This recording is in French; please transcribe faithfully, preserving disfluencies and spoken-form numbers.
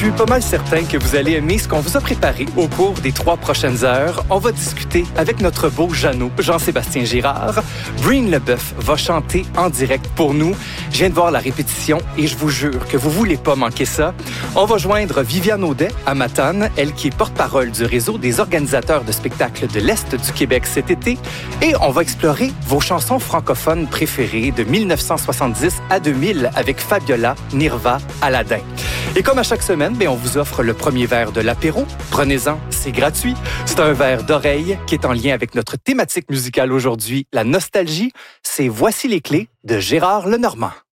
suis pas mal certain que vous allez aimer ce qu'on vous a préparé au cours des trois prochaines heures. On va discuter avec notre beau Jeannot, Jean-Sébastien Girard. Breen Leboeuf va chanter en direct pour nous. Je viens de voir la répétition et je vous jure que vous voulez pas manquer ça. On va joindre Viviane Audet à Matane, elle qui est porte-parole du réseau des organisateurs de spectacles de l'Est du Québec cet été. Et on va explorer vos chansons francophones préférées de dix-neuf cent soixante-dix à deux mille avec Fabiola, Nirva, Aladdin. Et comme à chaque semaine, bien, on vous offre le premier verre de l'apéro. Prenez-en, c'est gratuit. C'est un verre d'oreille qui est en lien avec notre thématique musicale aujourd'hui, la nostalgie. C'est Voici les clés de Gérard Lenormand.